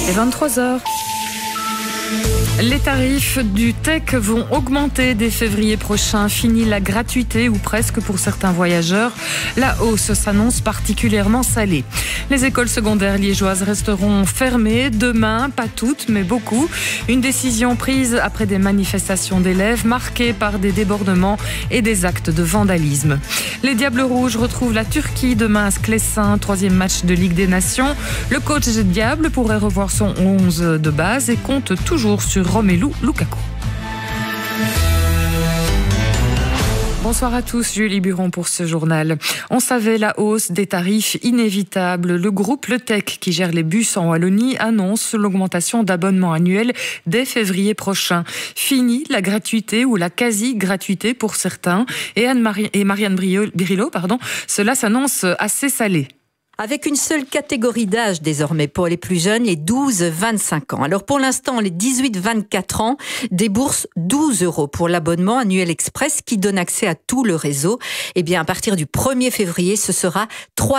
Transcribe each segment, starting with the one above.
Et 23h. Les tarifs du TEC vont augmenter dès février prochain. Fini la gratuité ou presque pour certains voyageurs. La hausse s'annonce particulièrement salée. Les écoles secondaires liégeoises resteront fermées demain, pas toutes, mais beaucoup. Une décision prise après des manifestations d'élèves marquées par des débordements et des actes de vandalisme. Les Diables Rouges retrouvent la Turquie demain à Sclessin, 3e match de Ligue des Nations. Le coach des Diables pourrait revoir son 11 de base et compte toujours sur Romelu Lukaku. Bonsoir à tous, Julie Buron pour ce journal. On savait la hausse des tarifs inévitable. Le groupe Le Tech, qui gère les bus en Wallonie, annonce l'augmentation d'abonnements annuels dès février prochain. Fini la gratuité ou la quasi-gratuité pour certains. Et Marianne Brilot, cela s'annonce assez salé. Avec une seule catégorie d'âge désormais pour les plus jeunes, les 12-25 ans. Alors pour l'instant, les 18-24 ans déboursent 12 € pour l'abonnement annuel express qui donne accès à tout le réseau. Eh bien, à partir du 1er février, ce sera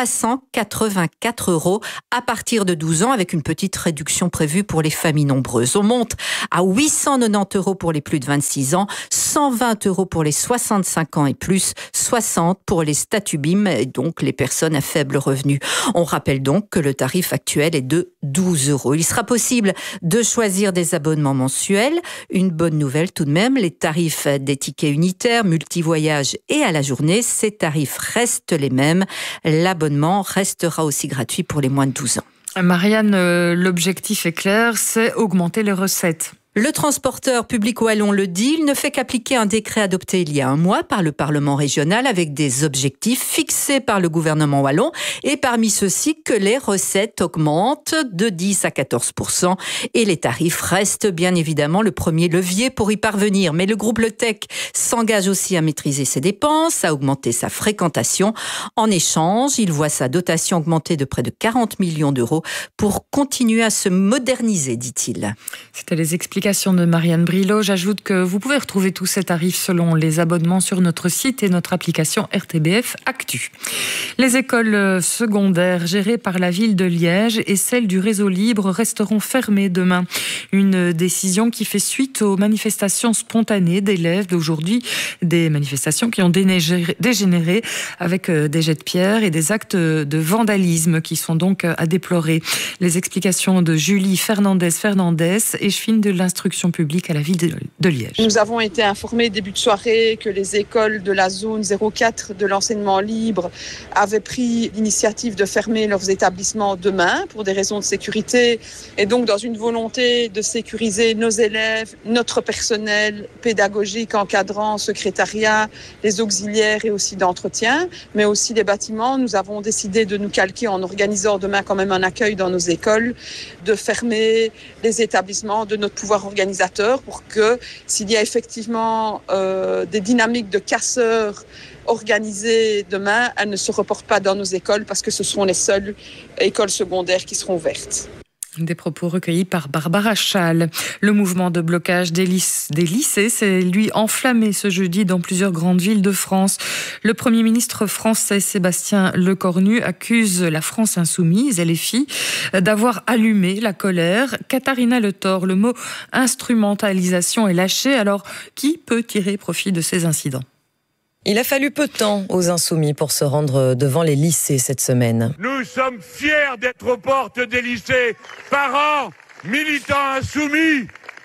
384 € à partir de 12 ans avec une petite réduction prévue pour les familles nombreuses. On monte à 890 € pour les plus de 26 ans, 120 € pour les 65 ans et plus, 60 pour les statuts BIM, et donc les personnes à faible revenu. On rappelle donc que le tarif actuel est de 12 €. Il sera possible de choisir des abonnements mensuels. Une bonne nouvelle tout de même, les tarifs des tickets unitaires, multivoyages et à la journée, ces tarifs restent les mêmes. L'abonnement restera aussi gratuit pour les moins de 12 ans. Marianne, l'objectif est clair, c'est augmenter les recettes. Le transporteur public wallon le dit, il ne fait qu'appliquer un décret adopté il y a un mois par le Parlement régional avec des objectifs fixés par le gouvernement wallon et parmi ceux-ci que les recettes augmentent de 10 à 14% et les tarifs restent bien évidemment le premier levier pour y parvenir. Mais le groupe Le Tech s'engage aussi à maîtriser ses dépenses, à augmenter sa fréquentation. En échange, il voit sa dotation augmenter de près de 40 millions d'euros pour continuer à se moderniser, dit-il. C'était les explications de Marianne Brilot. J'ajoute que vous pouvez retrouver tous ces tarifs selon les abonnements sur notre site et notre application RTBF Actu. Les écoles secondaires gérées par la ville de Liège et celles du réseau libre resteront fermées demain. Une décision qui fait suite aux manifestations spontanées d'élèves d'aujourd'hui, des manifestations qui ont dégénéré avec des jets de pierre et des actes de vandalisme qui sont donc à déplorer. Les explications de Julie Fernandez, échevine de l'instruction publique à la ville de Liège. Nous avons été informés début de soirée que les écoles de la zone 04 de l'enseignement libre avaient pris l'initiative de fermer leurs établissements demain pour des raisons de sécurité et donc dans une volonté de sécuriser nos élèves, notre personnel pédagogique, encadrant, secrétariat, les auxiliaires et aussi d'entretien, mais aussi les bâtiments. Nous avons décidé de nous calquer en organisant demain quand même un accueil dans nos écoles, de fermer les établissements de notre pouvoir organisateur pour que s'il y a effectivement des dynamiques de casseurs organisées demain, elles ne se reportent pas dans nos écoles parce que ce seront les seules écoles secondaires qui seront ouvertes. Des propos recueillis par Barbara Schall. Le mouvement de blocage des lycées s'est lui enflammé ce jeudi dans plusieurs grandes villes de France. Le Premier ministre français Sébastien Lecornu accuse la France insoumise et les filles d'avoir allumé la colère. Katharina Le Thor, le mot instrumentalisation est lâché. Alors, qui peut tirer profit de ces incidents ? Il a fallu peu de temps aux Insoumis pour se rendre devant les lycées cette semaine. Nous sommes fiers d'être aux portes des lycées. Parents, militants insoumis,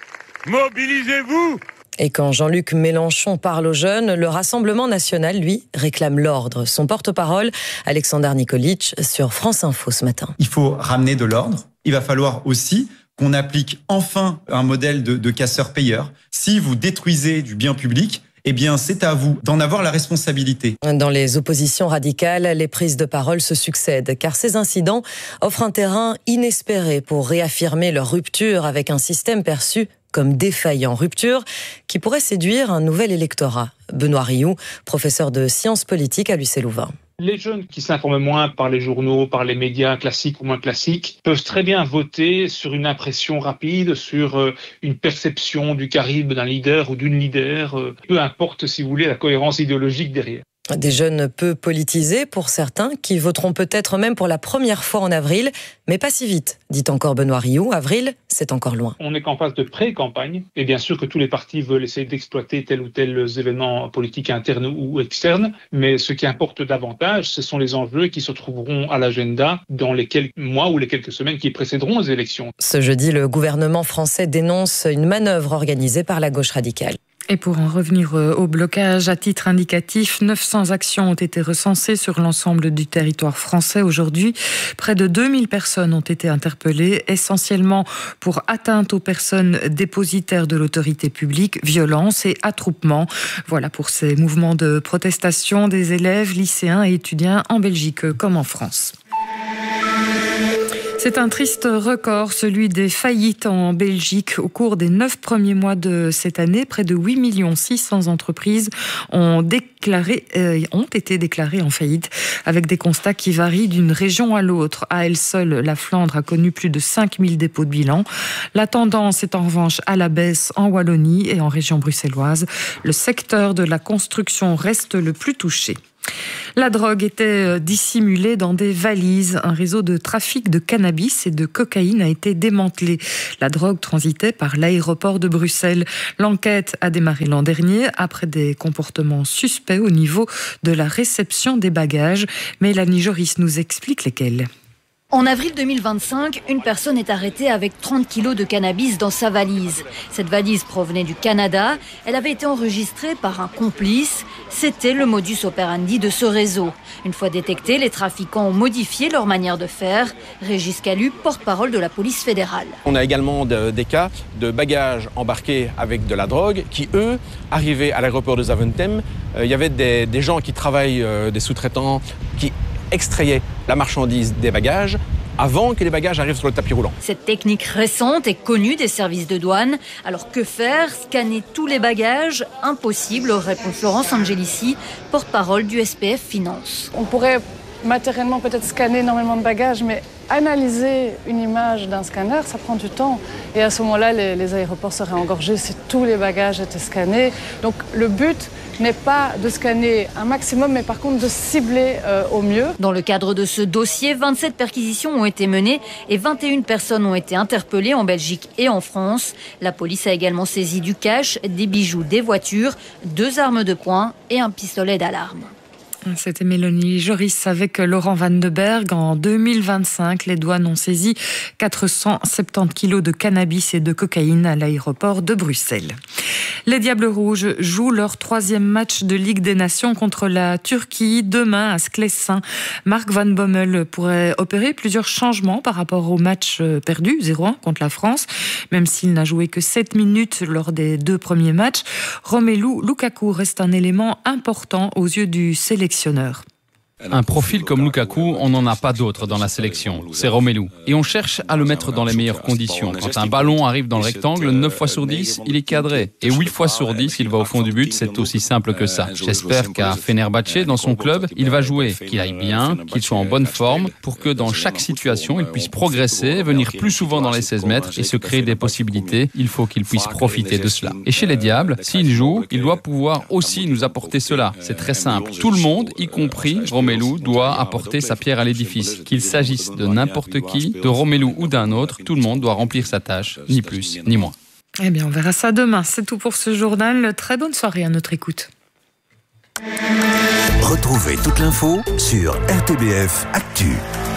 mobilisez-vous. Et quand Jean-Luc Mélenchon parle aux jeunes, le Rassemblement national, lui, réclame l'ordre. Son porte-parole, Alexander Nikolic, sur France Info ce matin. Il faut ramener de l'ordre. Il va falloir aussi qu'on applique enfin un modèle de casseur-payeur. Si vous détruisez du bien public, eh bien, c'est à vous d'en avoir la responsabilité. Dans les oppositions radicales, les prises de parole se succèdent, car ces incidents offrent un terrain inespéré pour réaffirmer leur rupture avec un système perçu comme défaillant. Rupture qui pourrait séduire un nouvel électorat. Benoît Rioux, professeur de sciences politiques à l'UC Louvain. Les jeunes qui s'informent moins par les journaux, par les médias classiques ou moins classiques, peuvent très bien voter sur une impression rapide, sur une perception du charisme d'un leader ou d'une leader, peu importe, si vous voulez, la cohérence idéologique derrière. Des jeunes peu politisés pour certains, qui voteront peut-être même pour la première fois en avril, mais pas si vite, dit encore Benoît Rioux. Avril, c'est encore loin. On n'est qu'en phase de pré-campagne, et bien sûr que tous les partis veulent essayer d'exploiter tel ou tel événement politique interne ou externe, mais ce qui importe davantage, ce sont les enjeux qui se trouveront à l'agenda dans les quelques mois ou les quelques semaines qui précéderont les élections. Ce jeudi, le gouvernement français dénonce une manœuvre organisée par la gauche radicale. Et pour en revenir au blocage, à titre indicatif, 900 actions ont été recensées sur l'ensemble du territoire français aujourd'hui. Près de 2000 personnes ont été interpellées, essentiellement pour atteinte aux personnes dépositaires de l'autorité publique, violence et attroupement. Voilà pour ces mouvements de protestation des élèves, lycéens et étudiants en Belgique comme en France. C'est un triste record, celui des faillites en Belgique. Au cours des 9 premiers mois de cette année, près de 8 600 000 entreprises ont été déclarées en faillite, avec des constats qui varient d'une région à l'autre. À elle seule, la Flandre a connu plus de 5 000 dépôts de bilan. La tendance est en revanche à la baisse en Wallonie et en région bruxelloise. Le secteur de la construction reste le plus touché. La drogue était dissimulée dans des valises. Un réseau de trafic de cannabis et de cocaïne a été démantelé. La drogue transitait par l'aéroport de Bruxelles. L'enquête a démarré l'an dernier après des comportements suspects au niveau de la réception des bagages. Mélanie Joris nous explique lesquels. En avril 2025, une personne est arrêtée avec 30 kilos de cannabis dans sa valise. Cette valise provenait du Canada. Elle avait été enregistrée par un complice. C'était le modus operandi de ce réseau. Une fois détectés, les trafiquants ont modifié leur manière de faire. Régis Calu, porte-parole de la police fédérale. On a également des cas de bagages embarqués avec de la drogue qui, eux, arrivaient à l'aéroport de Zaventem. Il y avait des gens qui travaillent, des sous-traitants, qui extrayaient la marchandise des bagages avant que les bagages arrivent sur le tapis roulant. Cette technique récente est connue des services de douane. Alors que faire? Scanner tous les bagages? Impossible, répond Florence Angelici, porte-parole du SPF Finance. On pourrait matériellement peut-être scanner énormément de bagages, mais analyser une image d'un scanner, ça prend du temps. Et à ce moment-là, les aéroports seraient engorgés si tous les bagages étaient scannés. Donc le but n'est pas de scanner un maximum, mais par contre de cibler au mieux. Dans le cadre de ce dossier, 27 perquisitions ont été menées et 21 personnes ont été interpellées en Belgique et en France. La police a également saisi du cash, des bijoux, des voitures, 2 armes de poing et un pistolet d'alarme. C'était Mélanie Joris avec Laurent Van de Berg. En 2025, les douanes ont saisi 470 kilos de cannabis et de cocaïne à l'aéroport de Bruxelles. Les Diables Rouges jouent leur 3e match de Ligue des Nations contre la Turquie demain à Sclessin. Mark Van Bommel pourrait opérer plusieurs changements par rapport au match perdu 0-1 contre la France. Même s'il n'a joué que 7 minutes lors des 2 premiers matchs, Romelu Lukaku reste un élément important aux yeux du sélectionneur. Un profil comme Lukaku, on n'en a pas d'autre dans la sélection. C'est Romelu. Et on cherche à le mettre dans les meilleures conditions. Quand un ballon arrive dans le rectangle, 9 fois sur 10, il est cadré. Et 8 fois sur 10, il va au fond du but. C'est aussi simple que ça. J'espère qu'à Fenerbahçe, dans son club, il va jouer, qu'il aille bien, qu'il soit en bonne forme, pour que dans chaque situation, il puisse progresser, venir plus souvent dans les 16 mètres et se créer des possibilités. Il faut qu'il puisse profiter de cela. Et chez les Diables, s'il joue, il doit pouvoir aussi nous apporter cela. C'est très simple. Tout le monde, y compris Romelu, doit apporter sa pierre à l'édifice. Qu'il s'agisse de n'importe qui, de Romelu ou d'un autre, tout le monde doit remplir sa tâche, ni plus, ni moins. Eh bien, on verra ça demain. C'est tout pour ce journal. Très bonne soirée à notre écoute. Retrouvez toute l'info sur RTBF Actu.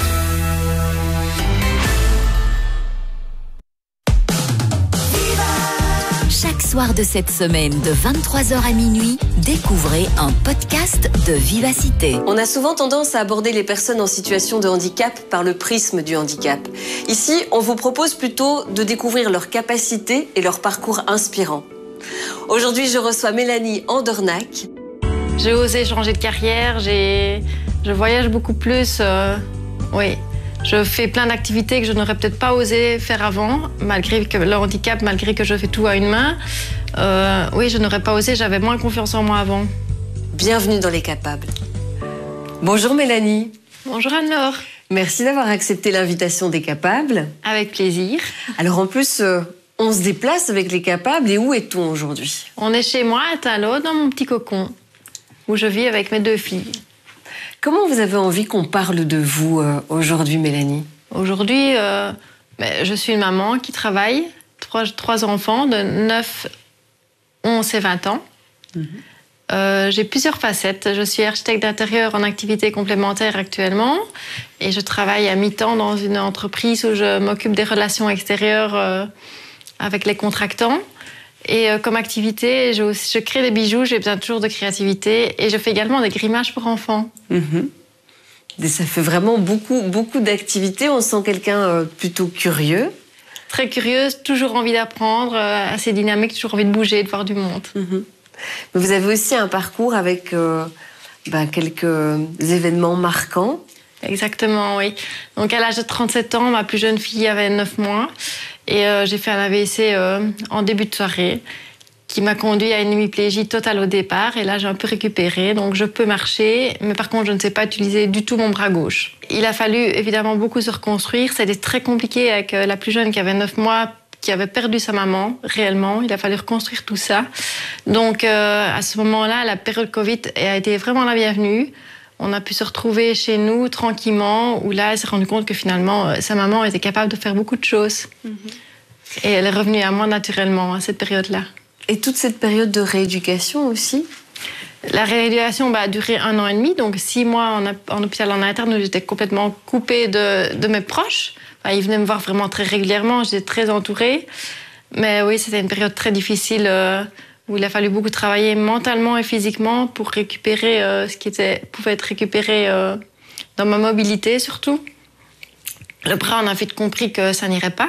Chaque soir de cette semaine, de 23h à minuit, découvrez un podcast de Vivacité. On a souvent tendance à aborder les personnes en situation de handicap par le prisme du handicap. Ici, on vous propose plutôt de découvrir leurs capacités et leur parcours inspirant. Aujourd'hui, je reçois Mélanie Andernack. J'ai osé changer de carrière, je voyage beaucoup plus, oui. Je fais plein d'activités que je n'aurais peut-être pas osé faire avant, malgré que le handicap, malgré que je fais tout à une main. Oui, je n'aurais pas osé, j'avais moins confiance en moi avant. Bienvenue dans Les Capables. Bonjour Mélanie. Bonjour Anne-Laure. Merci d'avoir accepté l'invitation des Capables. Avec plaisir. Alors en plus, on se déplace avec Les Capables et où est-on aujourd'hui? On est chez moi à Talot, dans mon petit cocon. où je vis avec mes 2 filles. Comment vous avez envie qu'on parle de vous aujourd'hui, Mélanie ? Aujourd'hui, je suis une maman qui travaille, 3 enfants de 9, 11 et 20 ans. J'ai plusieurs facettes. Je suis architecte d'intérieur en activité complémentaire actuellement et je travaille à mi-temps dans une entreprise où je m'occupe des relations extérieures avec les contractants. Et comme activité, je crée des bijoux, j'ai besoin toujours de créativité et je fais également des grimages pour enfants. Et ça fait vraiment beaucoup d'activités. On sent quelqu'un plutôt curieux. Très curieuse, toujours envie d'apprendre, assez dynamique, toujours envie de bouger, de voir du monde. Mais vous avez aussi un parcours avec quelques événements marquants. Exactement, oui. Donc à l'âge de 37 ans, ma plus jeune fille avait 9 mois et j'ai fait un AVC en début de soirée qui m'a conduit à une hémiplégie totale au départ. Et là, j'ai un peu récupéré, donc je peux marcher, mais par contre, je ne sais pas utiliser du tout mon bras gauche. Il a fallu évidemment beaucoup se reconstruire. C'était très compliqué avec la plus jeune qui avait 9 mois, qui avait perdu sa maman, réellement. Il a fallu reconstruire tout ça. Donc, à ce moment-là, la période Covid a été vraiment la bienvenue. On a pu se retrouver chez nous tranquillement, où là, elle s'est rendue compte que finalement, sa maman était capable de faire beaucoup de choses. Et elle est revenue à moi naturellement à cette période-là. Et toute cette période de rééducation aussi ? La rééducation a duré 1 an et demi, donc 6 mois en hôpital en interne où j'étais complètement coupée de mes proches. Ils venaient me voir vraiment très régulièrement, j'étais très entourée. Mais oui, c'était une période très difficile où il a fallu beaucoup travailler mentalement et physiquement pour récupérer ce qui pouvait être récupéré dans ma mobilité surtout. Le bras, on a vite compris que ça n'irait pas.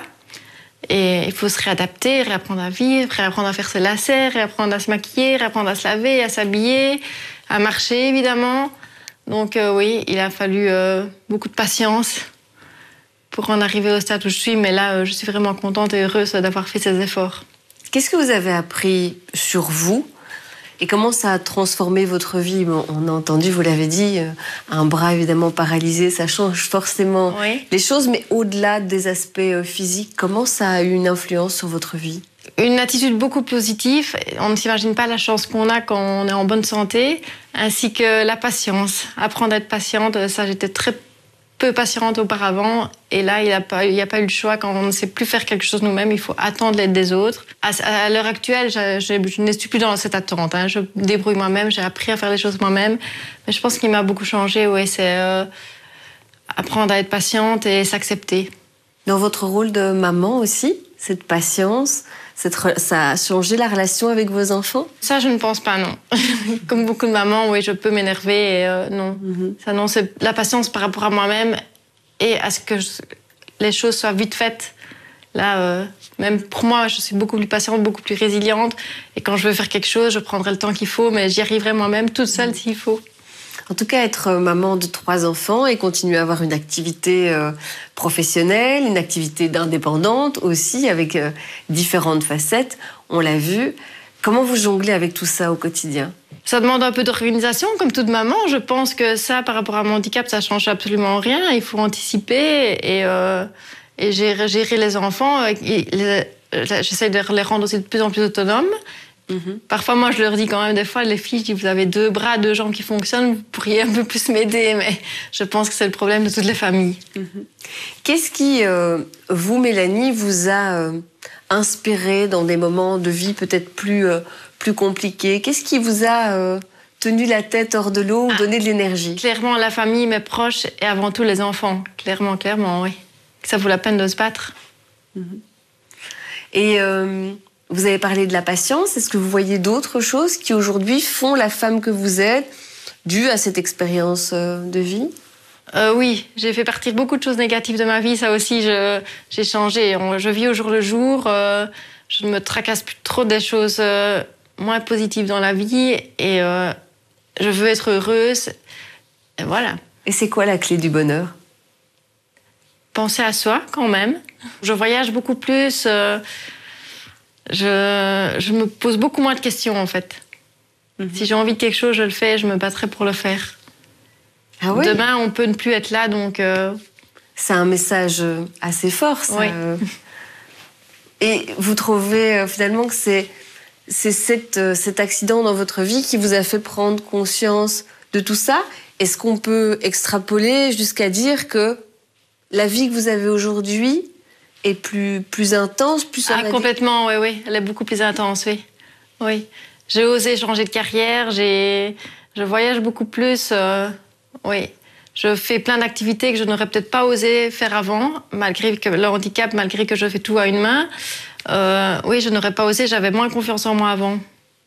Et il faut se réadapter, réapprendre à vivre, réapprendre à faire ses lacets, réapprendre à se maquiller, réapprendre à se laver, à s'habiller, à marcher évidemment. Donc oui, il a fallu beaucoup de patience pour en arriver au stade où je suis. Mais là, je suis vraiment contente et heureuse d'avoir fait ces efforts. Qu'est-ce que vous avez appris sur vous et comment ça a transformé votre vie ? Bon, on a entendu, vous l'avez dit, un bras évidemment paralysé, ça change forcément les choses, mais au-delà des aspects physiques, comment ça a eu une influence sur votre vie ? Une attitude beaucoup positive, on ne s'imagine pas la chance qu'on a quand on est en bonne santé, ainsi que la patience. Apprendre à être patiente, ça j'étais très peu patiente auparavant, et là il n'y a pas eu le choix. Quand on ne sait plus faire quelque chose nous-mêmes, il faut attendre l'aide des autres. À l'heure actuelle, je ne suis plus dans cette attente. Je me débrouille moi-même, j'ai appris à faire les choses moi-même, mais je pense qu'il m'a beaucoup changé, c'est apprendre à être patiente et s'accepter. Dans votre rôle de maman aussi, cette patience, ça a changé la relation avec vos enfants ? Ça, je ne pense pas, non. Comme beaucoup de mamans, oui, je peux m'énerver et non. Ça, non, c'est la patience par rapport à moi-même et à ce que les choses soient vite faites. Là, même pour moi, je suis beaucoup plus patiente, beaucoup plus résiliente. Et quand je veux faire quelque chose, je prendrai le temps qu'il faut, mais j'y arriverai moi-même toute seule s'il faut. En tout cas, être maman de 3 enfants et continuer à avoir une activité professionnelle, une activité d'indépendante aussi, avec différentes facettes, on l'a vu. Comment vous jonglez avec tout ça au quotidien ? Ça demande un peu d'organisation, comme toute maman. Je pense que ça, par rapport à mon handicap, ça change absolument rien. Il faut anticiper et gérer les enfants. J'essaie de les rendre aussi de plus en plus autonomes. Parfois, moi, je leur dis quand même des fois, les filles, je dis, vous avez 2 bras, 2 jambes qui fonctionnent, vous pourriez un peu plus m'aider, mais je pense que c'est le problème de toutes les familles. Qu'est-ce qui, vous, Mélanie, vous a inspiré dans des moments de vie peut-être plus compliqués ? Qu'est-ce qui vous a tenu la tête hors de l'eau ou donné de l'énergie ? Clairement, la famille, mes proches et avant tout les enfants. Clairement, oui. Ça vaut la peine de se battre. Et vous avez parlé de la patience. Est-ce que vous voyez d'autres choses qui aujourd'hui font la femme que vous êtes, due à cette expérience de vie ? Oui, j'ai fait partir beaucoup de choses négatives de ma vie. Ça aussi, j'ai changé. Je vis au jour le jour. Je ne me tracasse plus trop des choses moins positives dans la vie. Et je veux être heureuse. Et voilà. Et c'est quoi la clé du bonheur ? Penser à soi, quand même. Je voyage beaucoup plus. Je me pose beaucoup moins de questions, en fait. Si j'ai envie de quelque chose, je le fais, je me battrai pour le faire. Ah oui ? Demain, on peut ne plus être là, donc... C'est un message assez fort, ça. Oui. Et vous trouvez finalement que c'est c'est cet accident dans votre vie qui vous a fait prendre conscience de tout ça. Est-ce qu'on peut extrapoler jusqu'à dire que la vie que vous avez aujourd'hui est plus intense, plus complètement, oui. Elle est beaucoup plus intense, oui. Oui. J'ai osé changer de carrière, je voyage beaucoup plus, oui. Je fais plein d'activités que je n'aurais peut-être pas osé faire avant, malgré que le handicap, malgré que je fais tout à une main. Oui, je n'aurais pas osé, j'avais moins confiance en moi avant.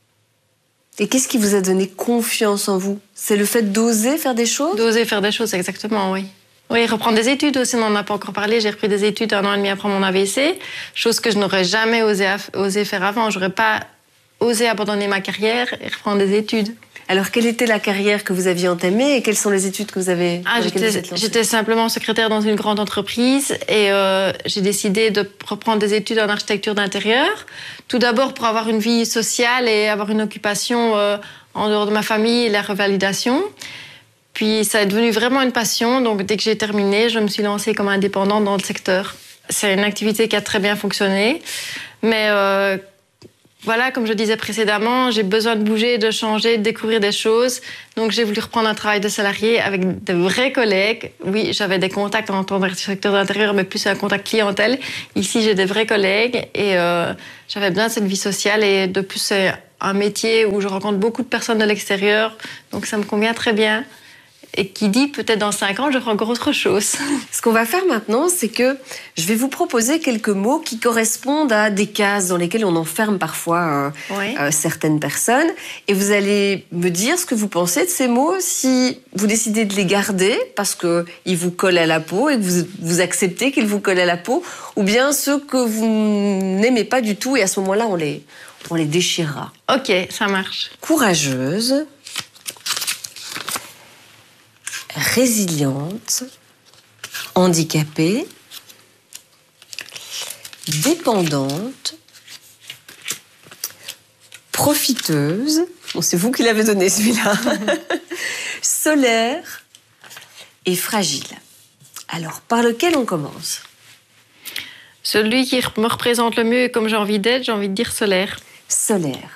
Et qu'est-ce qui vous a donné confiance en vous? C'est le fait d'oser faire des choses? D'oser faire des choses, exactement, oui. Oui, reprendre des études aussi, on n'en a pas encore parlé. J'ai repris des études 1 an et demi après mon AVC, chose que je n'aurais jamais osé faire avant. J'aurais pas osé abandonner ma carrière et reprendre des études. Alors, quelle était la carrière que vous aviez entamée et quelles sont les études que vous avez J'étais simplement secrétaire dans une grande entreprise et j'ai décidé de reprendre des études en architecture d'intérieur. Tout d'abord pour avoir une vie sociale et avoir une occupation en dehors de ma famille et la revalidation. Puis ça est devenu vraiment une passion, donc dès que j'ai terminé, je me suis lancée comme indépendante dans le secteur. C'est une activité qui a très bien fonctionné, mais voilà, comme je disais précédemment, j'ai besoin de bouger, de changer, de découvrir des choses. Donc j'ai voulu reprendre un travail de salarié avec de vrais collègues. Oui, j'avais des contacts en tant qu'architecteur d'intérieur, mais plus un contact clientèle. Ici, j'ai des vrais collègues et j'avais besoin de cette vie sociale. Et de plus, c'est un métier où je rencontre beaucoup de personnes de l'extérieur, donc ça me convient très bien. Et qui dit peut-être dans 5 ans, je ferai encore autre chose. Ce qu'on va faire maintenant, c'est que je vais vous proposer quelques mots qui correspondent à des cases dans lesquelles on enferme parfois certaines personnes. Et vous allez me dire ce que vous pensez de ces mots, si vous décidez de les garder parce qu'ils vous collent à la peau et que vous acceptez qu'ils vous collent à la peau, ou bien ceux que vous n'aimez pas du tout et à ce moment-là, on les déchirera. Ok, ça marche. Courageuse. Résiliente, handicapée, dépendante, profiteuse, bon, c'est vous qui l'avez donné celui-là, solaire et fragile. Alors, par lequel on commence? Celui qui me représente le mieux et comme j'ai envie d'être, j'ai envie de dire solaire. Solaire.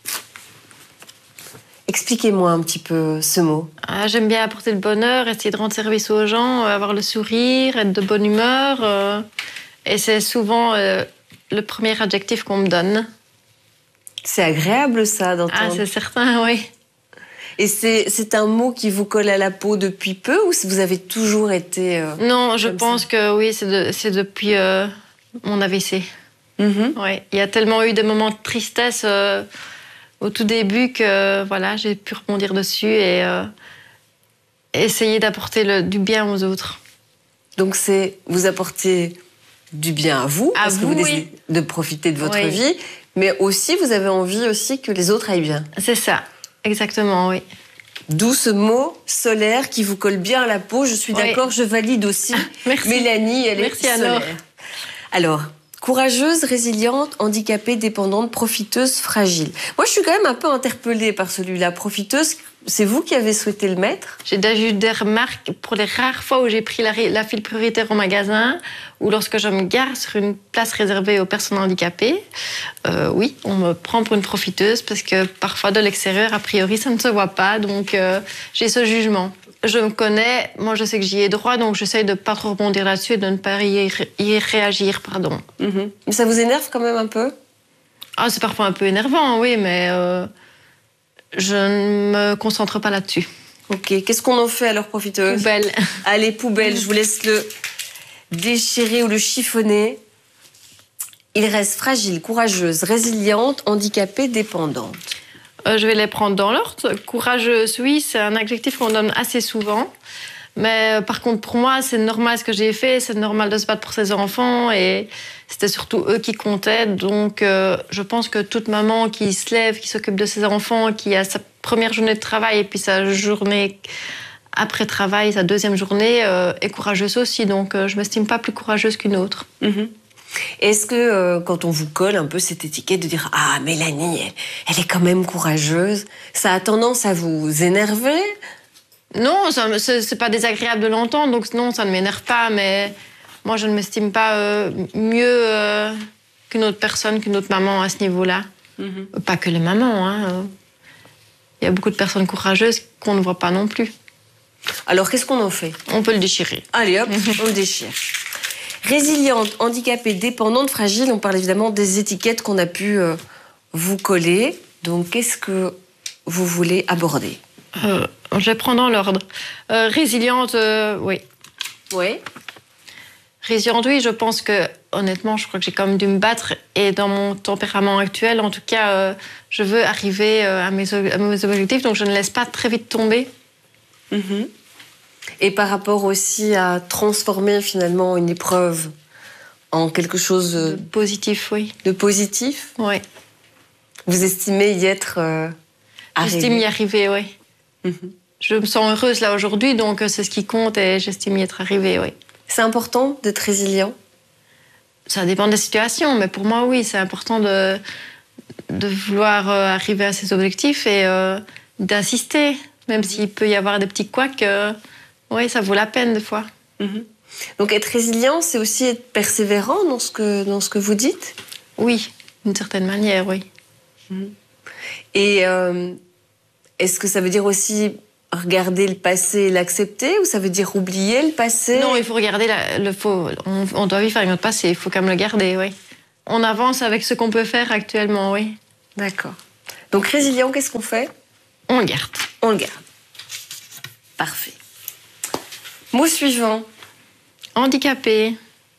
Expliquez-moi un petit peu ce mot. J'aime bien apporter le bonheur, essayer de rendre service aux gens, avoir le sourire, être de bonne humeur. Et c'est souvent le premier adjectif qu'on me donne. C'est agréable ça d'entendre. C'est certain, oui. Et c'est un mot qui vous colle à la peau depuis peu ou vous avez toujours été... Non, je pense que oui, c'est depuis mon AVC. Ouais. Il y a tellement eu des moments de tristesse... au tout début que voilà, j'ai pu rebondir dessus et essayer d'apporter du bien aux autres. Donc c'est vous apporter du bien à vous, parce que vous décidez de profiter de votre vie, mais aussi vous avez envie aussi que les autres aillent bien. C'est ça, exactement, oui. D'où ce mot solaire qui vous colle bien à la peau. Je suis d'accord, je valide aussi. Merci. Mélanie, elle Merci est solaire. Alors, courageuse, résiliente, handicapée, dépendante, profiteuse, fragile. Moi, je suis quand même un peu interpellée par celui-là. Profiteuse, c'est vous qui avez souhaité le mettre? J'ai déjà eu des remarques pour les rares fois où j'ai pris la file prioritaire au magasin ou lorsque je me gare sur une place réservée aux personnes handicapées. Oui, on me prend pour une profiteuse parce que parfois de l'extérieur, a priori, ça ne se voit pas. Donc, j'ai ce jugement. Je me connais, moi je sais que j'y ai droit, donc j'essaye de ne pas trop rebondir là-dessus et de ne pas y réagir, pardon. Mais ça vous énerve quand même un peu? C'est parfois un peu énervant, oui, mais je ne me concentre pas là-dessus. Ok, qu'est-ce qu'on en fait alors, profiteuse? Poubelle. Allez, poubelle, je vous laisse le déchirer ou le chiffonner. Il reste fragile, courageuse, résiliente, handicapée, dépendante. Je vais les prendre dans l'ordre. Courageuse, oui, c'est un adjectif qu'on donne assez souvent. Mais par contre, pour moi, c'est normal ce que j'ai fait. C'est normal de se battre pour ses enfants. Et c'était surtout eux qui comptaient. Donc, je pense que toute maman qui se lève, qui s'occupe de ses enfants, qui a sa première journée de travail et puis sa journée après travail, sa deuxième journée, est courageuse aussi. Donc, je ne m'estime pas plus courageuse qu'une autre. Est-ce que quand on vous colle un peu cette étiquette de dire « Ah, Mélanie, elle est quand même courageuse », ça a tendance à vous énerver? Non, c'est pas désagréable de l'entendre, donc non, ça ne m'énerve pas, mais moi, je ne m'estime pas mieux qu'une autre personne, qu'une autre maman à ce niveau-là. Pas que les mamans. Hein. Il y a beaucoup de personnes courageuses qu'on ne voit pas non plus. Alors, qu'est-ce qu'on en fait? On peut le déchirer. Allez hop, on le déchire. Résiliente, handicapée, dépendante, fragile, on parle évidemment des étiquettes qu'on a pu vous coller. Donc, qu'est-ce que vous voulez aborder? Je vais prendre dans l'ordre. Résiliente, oui. Oui. Résiliente, oui, je pense que, honnêtement, je crois que j'ai quand même dû me battre. Et dans mon tempérament actuel, en tout cas, je veux arriver à mes objectifs, donc je ne laisse pas très vite tomber. Et par rapport aussi à transformer finalement une épreuve en quelque chose de positif, oui. De positif? Oui. Vous estimez y être arrivé? J'estime y arriver, oui. Je me sens heureuse là aujourd'hui, donc c'est ce qui compte et j'estime y être arrivée, oui. C'est important d'être résilient? Ça dépend des situations, mais pour moi, oui, c'est important de vouloir arriver à ses objectifs et d'insister, même s'il peut y avoir des petits couacs. Oui, ça vaut la peine des fois. Donc être résilient, c'est aussi être persévérant dans ce que vous dites? Oui, d'une certaine manière, oui. Et est-ce que ça veut dire aussi regarder le passé et l'accepter, ou ça veut dire oublier le passé? Non, il faut regarder on doit vivre avec notre passé, il faut quand même le garder, oui. On avance avec ce qu'on peut faire actuellement, oui. D'accord. Donc résilient, qu'est-ce qu'on fait? On le garde. On le garde. Parfait. Mot suivant. Handicapé.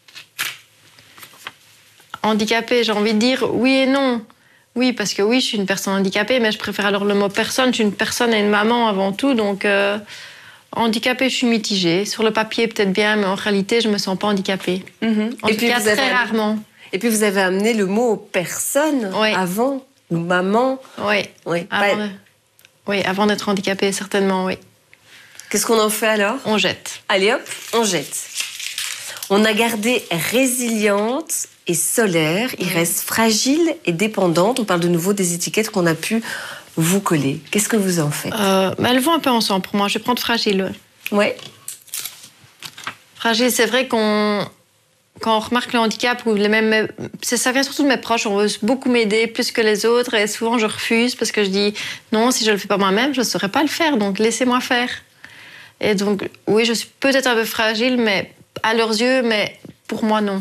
Handicapé, j'ai envie de dire oui et non. Oui, parce que oui, je suis une personne handicapée, mais je préfère alors le mot personne. Je suis une personne et une maman avant tout, donc handicapée, je suis mitigée. Sur le papier, peut-être bien, mais en réalité, je me sens pas handicapée. En tout cas, très rarement. Et puis vous avez amené le mot personne avant, ou maman. Oui. Avant d'être handicapée, certainement, oui. Qu'est-ce qu'on en fait alors? On jette. Allez hop, on jette. On a gardé résiliente et solaire. Il reste fragile et dépendante. On parle de nouveau des étiquettes qu'on a pu vous coller. Qu'est-ce que vous en faites? Elles vont un peu ensemble pour moi. Je vais prendre fragile. Oui. Fragile, c'est vrai quand on remarque le handicap, ou ça vient surtout de mes proches, on veut beaucoup m'aider plus que les autres, et souvent je refuse parce que je dis non, si je le fais pas moi-même, je ne saurais pas le faire, donc laissez-moi faire. Et donc, oui, je suis peut-être un peu fragile, mais à leurs yeux, mais pour moi, non.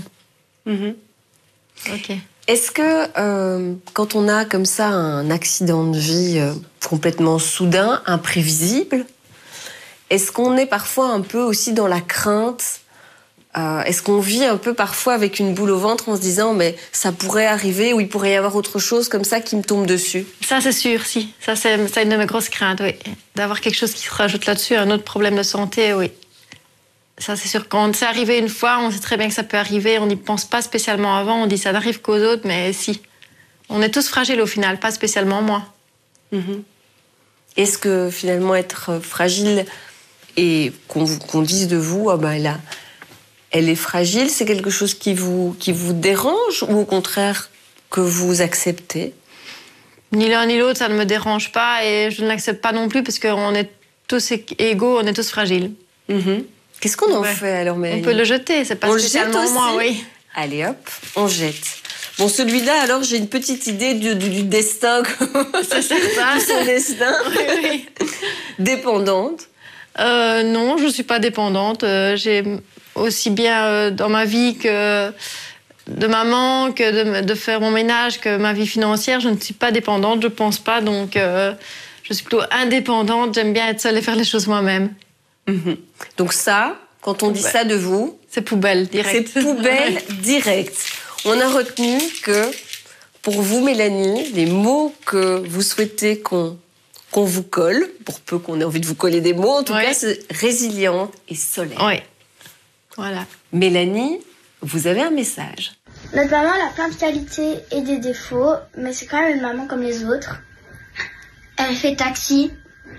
Ok. Est-ce que quand on a comme ça un accident de vie complètement soudain, imprévisible, est-ce qu'on est parfois un peu aussi dans la crainte? Est-ce qu'on vit un peu parfois avec une boule au ventre en se disant mais ça pourrait arriver, ou il pourrait y avoir autre chose comme ça qui me tombe dessus? Ça c'est sûr, si. Ça c'est une de mes grosses craintes, oui. D'avoir quelque chose qui se rajoute là-dessus, un autre problème de santé, oui. Ça c'est sûr. Quand c'est arrivé une fois, on sait très bien que ça peut arriver, on n'y pense pas spécialement avant, on dit ça n'arrive qu'aux autres, mais si. On est tous fragiles au final, pas spécialement moi. Est-ce que finalement être fragile et qu'on dise de vous, elle est fragile, c'est quelque chose qui vous dérange, ou au contraire que vous acceptez? Ni l'un ni l'autre, ça ne me dérange pas, et je ne l'accepte pas non plus parce qu'on est tous égaux, on est tous fragiles. Qu'est-ce qu'on en fait alors, Mélanie? On peut le jeter, c'est pas spécialement moi, oui. Allez hop, on jette. Bon, celui-là, alors j'ai une petite idée du destin, c'est certain. de son destin. Oui. Dépendante? Non, je ne suis pas dépendante. J'ai aussi bien dans ma vie que de maman, que de faire mon ménage, que ma vie financière. Je ne suis pas dépendante, je ne pense pas. Donc, je suis plutôt indépendante. J'aime bien être seule et faire les choses moi-même. Donc ça, quand on dit ça de vous... C'est poubelle, direct. C'est poubelle, direct. On a retenu que, pour vous, Mélanie, les mots que vous souhaitez qu'on vous colle, pour peu qu'on ait envie de vous coller des mots, en tout cas, c'est résiliente et solaire. Oui. Voilà. Mélanie, vous avez un message. Notre maman, elle a plein de qualités et des défauts, mais c'est quand même une maman comme les autres. Elle fait taxi.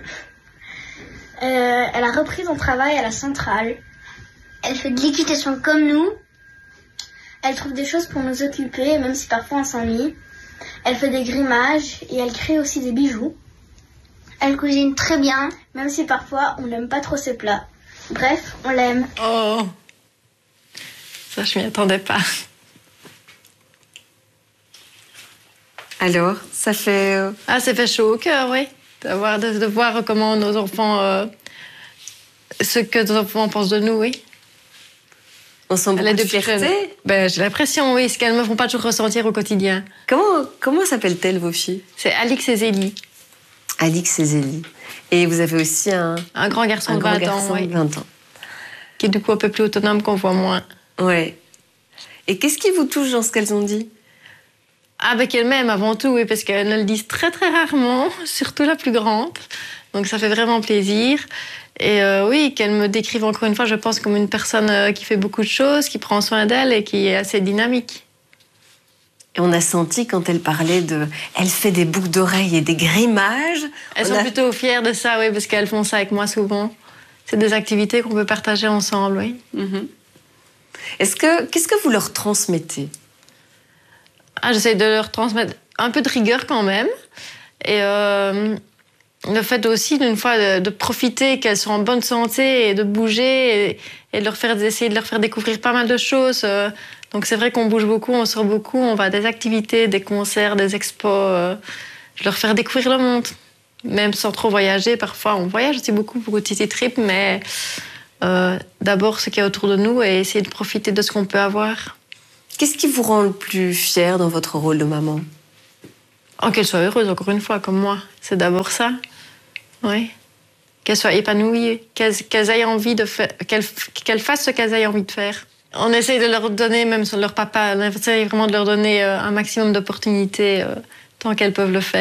Elle a repris son travail à la centrale. Elle fait de l'équitation comme nous. Elle trouve des choses pour nous occuper, même si parfois on s'ennuie. Elle fait des grimages et elle crée aussi des bijoux. Elle cuisine très bien, même si parfois on n'aime pas trop ses plats. Bref, on l'aime. Oh, ça je m'y attendais pas. Alors, ça fait... ça fait chaud au cœur, oui. De voir comment nos enfants... ce que nos enfants pensent de nous, oui. On sent beaucoup de fierté. J'ai l'impression, oui, ce qu'elles ne me font pas toujours ressentir au quotidien. Comment s'appellent-elles, vos filles? C'est Alix et Zélie. Alix et Zélie. Et vous avez aussi un grand garçon de 20 ans, oui. 20 ans. Qui est du coup un peu plus autonome, qu'on voit moins. Ouais. Et qu'est-ce qui vous touche dans ce qu'elles ont dit? Qu'elles m'aiment avant tout, oui, parce qu'elles le disent très très rarement, surtout la plus grande. Donc ça fait vraiment plaisir. Et oui, qu'elles me décrivent encore une fois, je pense, comme une personne qui fait beaucoup de choses, qui prend soin d'elle et qui est assez dynamique. Et on a senti quand elle parlait elle fait des boucles d'oreilles et des grimages. Elles sont plutôt fières de ça, oui, parce qu'elles font ça avec moi souvent. C'est des activités qu'on peut partager ensemble, oui. Qu'est-ce que vous leur transmettez? J'essaie de leur transmettre un peu de rigueur quand même. Et le fait aussi, d'une fois, de profiter qu'elles sont en bonne santé et de bouger et d'essayer de leur faire découvrir pas mal de choses. Donc c'est vrai qu'on bouge beaucoup, on sort beaucoup, on va à des activités, des concerts, des expos. Je leur faire découvrir le monde. Même sans trop voyager, parfois on voyage aussi beaucoup de city trip, mais d'abord ce qu'il y a autour de nous et essayer de profiter de ce qu'on peut avoir. Qu'est-ce qui vous rend le plus fière dans votre rôle de maman? Qu'elle soit heureuse, encore une fois, comme moi. C'est d'abord ça. Oui. Qu'elle soit épanouie, qu'elles aient envie de faire, qu'elles fassent ce qu'elles aient envie de faire. On essaye de leur donner, même sur leur papa, on essaye vraiment de leur donner un maximum d'opportunités tant qu'elles peuvent le faire.